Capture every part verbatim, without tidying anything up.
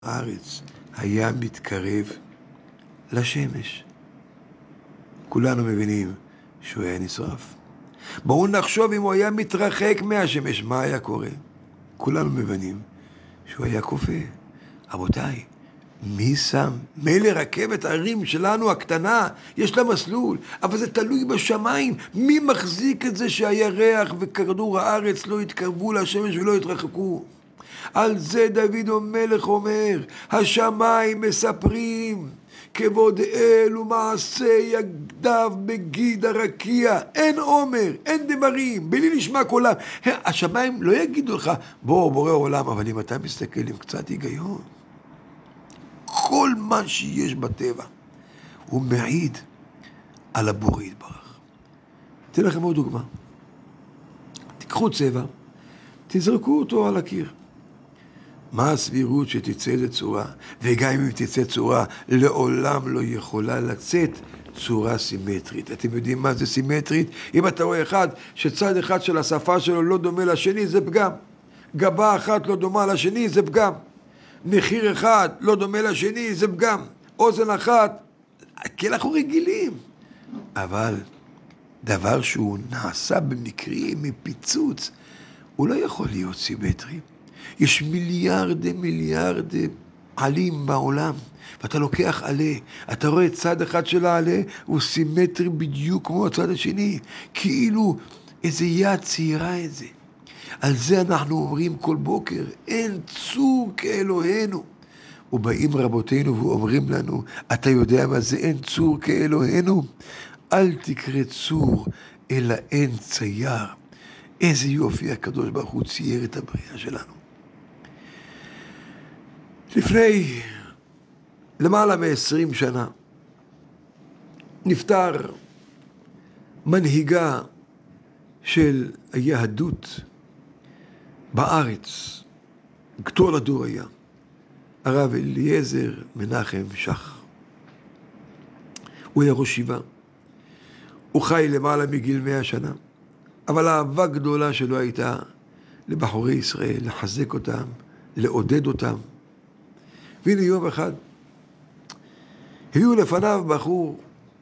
הארץ היה מתקרב לשמש. כולנו מבינים שהוא היה נשרף. בואו נחשוב אם הוא היה מתרחק מהשמש, מה היה קורה? כולנו מבינים שהוא היה קופא. רבותיי, מי שם? מילא רכבת הערים שלנו הקטנה, יש לה מסלול, אבל זה תלוי בשמיים. מי מחזיק את זה שהירח וכדור הארץ לא יתקרבו לשמש ולא יתרחקו? על זה דוד המלך אומר, השמיים מספרים כבוד אל ומעשה ידיו בגיד הרקיע, אין עומר, אין דברים, בלי נשמע קולם. השמיים לא יגידו לך, בוא בורא עולם, אבל אם אתה מסתכל עם קצת היגיון, כל מה שיש בטבע הוא מעיד על הבורא יתברך. אתן לכם עוד דוגמה. תיקחו צבע, תזרקו אותו על הקיר. מה הסבירות שתצא לצורה? וגם אם תצא צורה, לעולם לא יכולה לצאת צורה סימטרית. אתם יודעים מה זה סימטרית? אם אתה רואה אחד שצד אחד של השפה שלו לא דומה לשני, זה פגם. גבה אחת לא דומה לשני, זה פגם. נחיר אחד לא דומה לשני, זה פגם. אוזן אחת, כי אנחנו רגילים. אבל דבר שהוא נעשה במקרים מפיצוץ, הוא לא יכול להיות סימטרי. יש מיליארדי מיליארדי עלים בעולם, ואתה לוקח עלה, אתה רואה צד אחד של העלה, הוא סימטרי בדיוק כמו הצד השני, כאילו איזה יד ציירה את זה. על זה אנחנו אומרים כל בוקר, אין צור כאלוהינו. ובאים רבותינו ואומרים לנו, אתה יודע מה זה אין צור כאלוהינו? אל תקרא צור, אלא אין צייר. איזה יופי הקדוש ברוך הוא צייר את הבריאה שלנו. לפני למעלה מ-עשרים שנה נפטר מנהיגה של היהדות בארץ, גדול הדור היה, הרב אליעזר מנחם שך. הוא היה ראש ישיבה, הוא חי למעלה מגיל מאה שנה, אבל האהבה גדולה שלו הייתה לבחורי ישראל, לחזק אותם, לעודד אותם. והנה יום אחד, הביאו לפניו בחור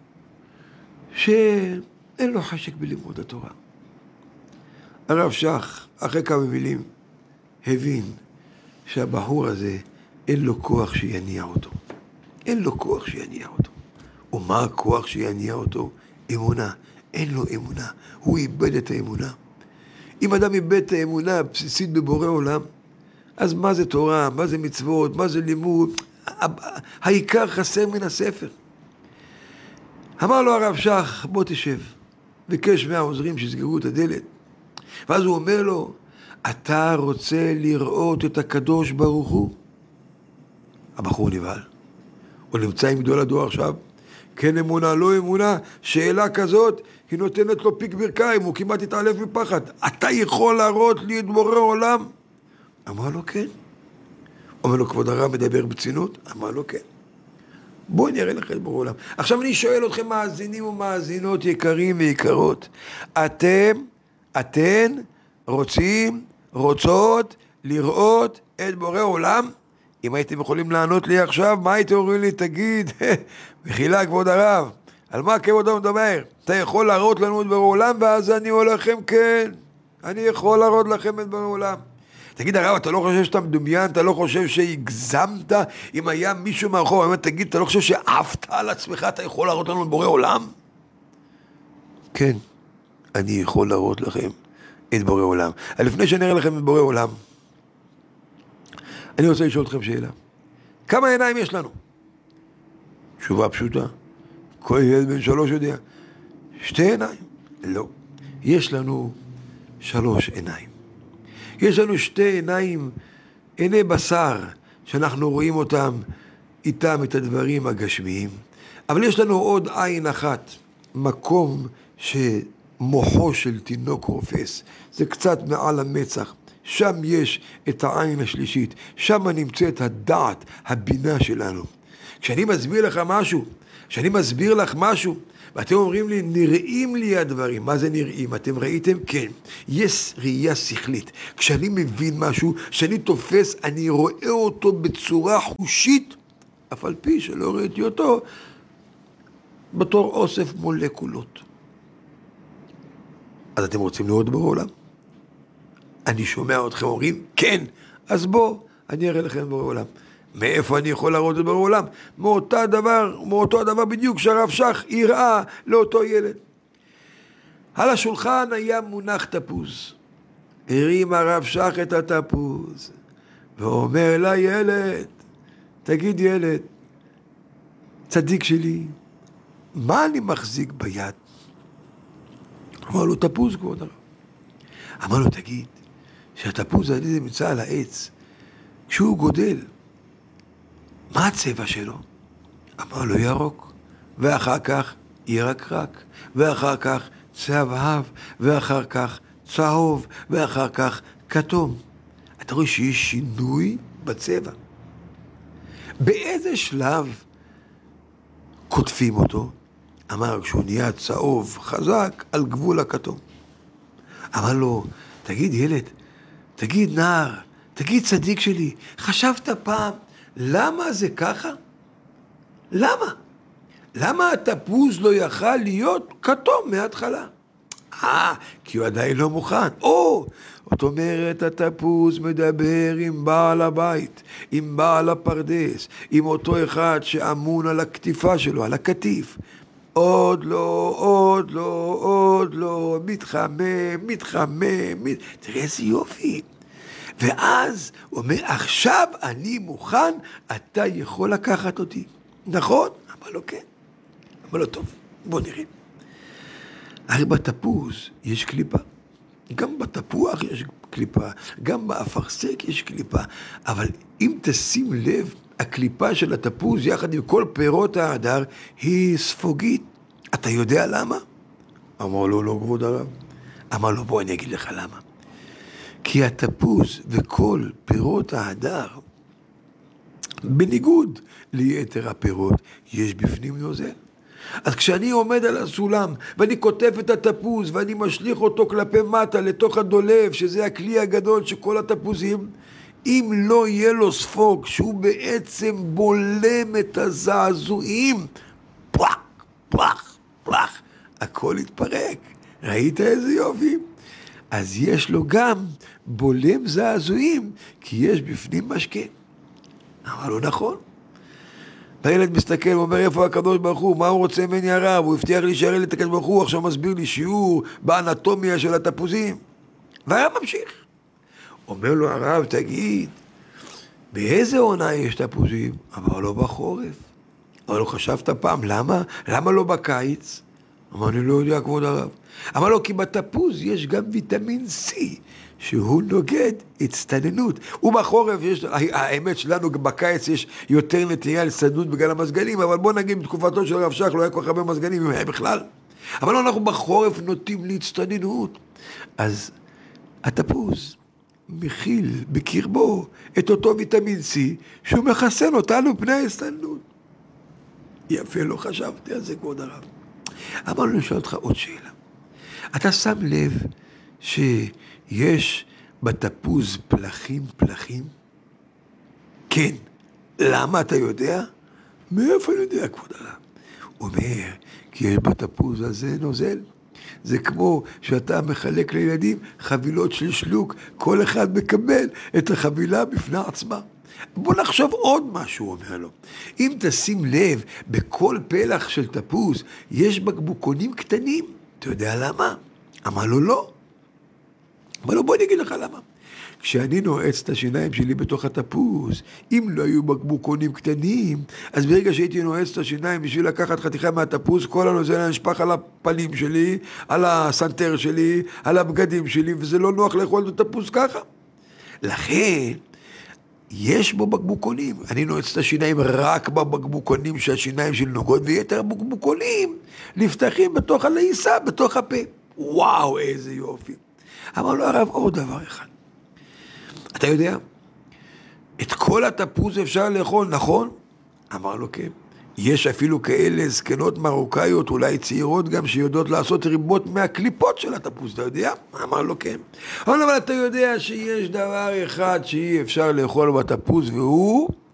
שאין לו חשק בלימוד התורה. הרב שך, אחרי כמה מילים, הבין שהבחור הזה אין לו כוח שיניע אותו. אין לו כוח שיניע אותו. ומה הכוח שיניע אותו? אמונה. אין לו אמונה. הוא איבד את האמונה. אם אדם איבד את האמונה הבסיסית בבורא עולם, אז מה זה תורה? מה זה מצוות? מה זה לימוד? העיקר חסר מן הספר. אמר לו הרב שך, בוא תשב. ביקש מהעוזרים שסגרו את הדלת. ואז הוא אומר לו, אתה רוצה לראות את הקדוש ברוך הוא? הבחור נבהל. הוא נמצא עם גדול הדור עכשיו. כן אמונה, לא אמונה, שאלה כזאת, היא נותנת לו פיק ברכיים, הוא כמעט התעלף מפחד. אתה יכול להראות לי את בורא עולם? אמר לו כן. אומר לו, כבוד הרב מדבר בצינות? אמר לו כן. בואו נראה לכם את בורא עולם. עכשיו אני שואל אתכם מאזינים ומאזינות יקרים ויקרות. אתם, אתן רוצים, רוצות לראות את בורא עולם? אם הייתם יכולים לענות לי עכשיו, מה הייתם אומרים לי? תגיד, מחילה כבוד הרב, על מה כבוד הרב מדבר? אתה יכול להראות לנו את בורא עולם? ואז אני אומר לכם כן, אני יכול להראות לכם את בורא עולם. תגיד הרב, אתה לא חושב שאתה מדומיין? אתה לא חושב שהגזמת? אם היה מישהו מאחור, אני אומר, תגיד, אתה לא חושב שעפת על עצמך? אתה יכול להראות לנו את בורא עולם? כן, אני יכול להראות לכם את בורא עולם. לפני שאני אראה לכם את בורא עולם, אני רוצה לשאול אתכם שאלה. כמה עיניים יש לנו? תשובה פשוטה. כל ילד בן שלוש יודע. שתי עיניים? לא. יש לנו שלוש עיניים. יש לנו שתי עיניים, עיני בשר, שאנחנו רואים אותם, איתם את הדברים הגשמיים. אבל יש לנו עוד עין אחת, מקום שמוחו של תינוק רופס. זה קצת מעל המצח. שם יש את העין השלישית. שם נמצאת הדעת, הבינה שלנו. כשאני מסביר לך משהו, כשאני מסביר לך משהו, ואתם אומרים לי, נראים לי הדברים. מה זה נראים? אתם ראיתם? כן. יש ראייה שכלית. כשאני מבין משהו, כשאני תופס, אני רואה אותו בצורה חושית, אף על פי שלא ראיתי אותו, בתור אוסף מולקולות. אז אתם רוצים לראות בורא עולם? אני שומע אתכם אומרים, כן, אז בוא, אני אראה לכם בורא עולם. מאיפה אני יכול להראות את בורא עולם? מאותה דבר, מאותו הדבר בדיוק שהרב שך הראה לאותו ילד. על השולחן היה מונח תפוז. הרים הרב שך את התפוז, ואומר לה, ילד, תגיד ילד, צדיק שלי, מה אני מחזיק ביד? אמר לו, תפוז כבוד הרב. אמר לו, תגיד, שהתפוז הזה נמצא על העץ, כשהוא גודל, מה הצבע שלו? אמר לו, ירוק, ואחר כך ירקרק, ואחר כך צהבהב, ואחר כך צהוב, ואחר כך כתום. אתה רואה שיש שינוי בצבע. באיזה שלב כותפים אותו? אמר, כשהוא נהיה צהוב חזק על גבול הכתום. אמר לו, תגיד ילד, תגיד נער, תגיד צדיק שלי, חשבת פעם, למה זה ככה? למה? למה התפוז לא יכל להיות כתום מההתחלה? אה, כי הוא עדיין לא מוכן. או, זאת אומרת, התפוז מדבר עם בעל הבית, עם בעל הפרדס, עם אותו אחד שאמון על הכתיפה שלו, על הכתיף. עוד לא, עוד לא, עוד לא, מתחמם, מתחמם, מת... תראה איזה יופי. ואז הוא אומר, עכשיו אני מוכן, אתה יכול לקחת אותי. נכון? אמר לו כן. אמר לו טוב, בוא נראה. הרי בתפוז יש קליפה. גם בתפוח יש קליפה, גם באפרסק יש קליפה. אבל אם תשים לב, הקליפה של התפוז יחד עם כל פירות ההדר היא ספוגית. אתה יודע למה? אמר לו, לא כבוד הרב. אמר לו, בוא אני אגיד לך למה. כי התפוז וכל פירות ההדר, בניגוד ליתר הפירות, יש בפנים נוזל. אז כשאני עומד על הסולם ואני כותב את התפוז ואני משליך אותו כלפי מטה לתוך הדולב, שזה הכלי הגדול שכל התפוזים, אם לא יהיה לו ספוג שהוא בעצם בולם את הזעזועים, פלח, פלח, פלח, הכל יתפרק. ראית איזה יופי? אז יש לו גם בולם זעזועים, כי יש בפנים משקה. אמר לו נכון. הילד מסתכל ואומר, איפה הקדוש ברוך הוא? מה הוא רוצה ממני הרב? הוא הבטיח לי שיראה לי את הקדוש ברוך הוא, עכשיו מסביר לי שיעור באנטומיה של התפוזים. והרב ממשיך. אומר לו הרב, תגיד, באיזה עונה יש תפוזים? אמר לו, בחורף. אמר לו, חשבת פעם, למה? למה לא בקיץ? אמר לי, לא יודע, כבוד הרב. אמר לו, כי בתפוז יש גם ויטמין C, שהוא נוגד הצטננות. ובחורף יש, האמת שלנו, בקיץ יש יותר נטייה לצטננות בגלל המזגנים, אבל בוא נגיד, בתקופתו של הרב שך לא היה כל כך הרבה מזגנים, אם היה בכלל. אבל לא, אנחנו בחורף נוטים להצטננות. אז התפוז מכיל בקרבו את אותו ויטמין C, שהוא מחסן אותנו פני ההצטננות. יפה, לא חשבתי על זה, כבוד הרב. אמר לו, נשאל אותך עוד שאלה. אתה שם לב שיש בתפוז פלחים פלחים? כן. למה אתה יודע? מאיפה אני יודע, כבוד הרב? הוא אומר, כי יש בתפוז הזה נוזל. זה כמו שאתה מחלק לילדים חבילות של שלוק, כל אחד מקבל את החבילה בפני עצמה. בוא נחשוב עוד משהו, הוא אומר לו. אם תשים לב, בכל פלח של תפוז יש בקבוקונים קטנים. אתה יודע למה? אמר לו לא. אמר לו, בוא אני אגיד לך למה. כשאני נועץ את השיניים שלי בתוך התפוז, אם לא היו בקבוקונים קטנים, אז ברגע שהייתי נועץ את השיניים בשביל לקחת חתיכה מהתפוז, כל הנוזל נשפך על הפנים שלי, על הסנטר שלי, על הבגדים שלי, וזה לא נוח לאכול את התפוז ככה. לכן, יש בו בקבוקונים. אני נועץ את השיניים רק בבקבוקונים שהשיניים שלי נוגעות, ויתר הבקבוקונים נפתחים בתוך הלעיסה, בתוך הפה. וואו, איזה יופי. אמר לו הרב, עוד דבר אחד. אתה יודע, את כל התפוז אפשר לאכול, נכון? אמר לו כן. יש אפילו כאלה זקנות מרוקאיות, אולי צעירות גם, שיודעות לעשות ריבות מהקליפות של התפוז, אתה יודע? אמר לו כן. אבל אתה יודע שיש דבר אחד שאי אפשר לאכול בתפוז, והוא